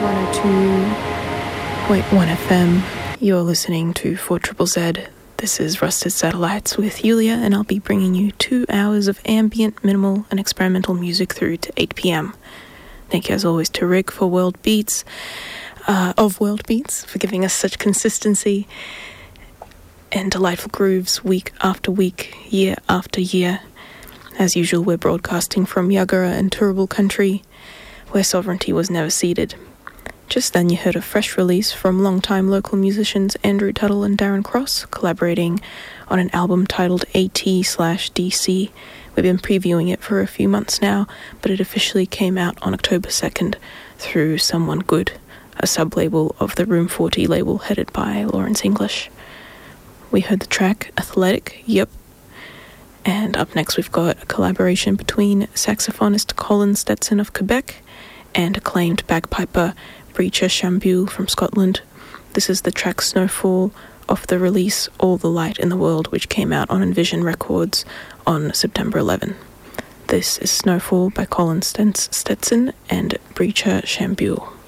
102.1 FM. You're listening to 4ZZZ. This is Rusted Satellites with Yulia, and I'll be bringing you 2 hours of ambient, minimal, and experimental music through to 8 p.m. Thank you, as always, to Rick for World Beats, for giving us such consistency and delightful grooves week after week, year after year. As usual, we're broadcasting from Yagara and Turrbal country, where sovereignty was never ceded. Just then you heard a fresh release from longtime local musicians Andrew Tuttle and Darren Cross, collaborating on an album titled AT/DC. We've been previewing it for a few months now, but it officially came out on October 2nd through Someone Good, a sub-label of the Room 40 label headed by Lawrence English. We heard the track Athletic, Yep. And up next we've got a collaboration between saxophonist Colin Stetson of Quebec and acclaimed bagpiper Breacher Shambule from Scotland. This is the track Snowfall off the release All the Light in the World, which came out on Envision Records on September 11. This is Snowfall by Colin Stetson and Breacher Shambule.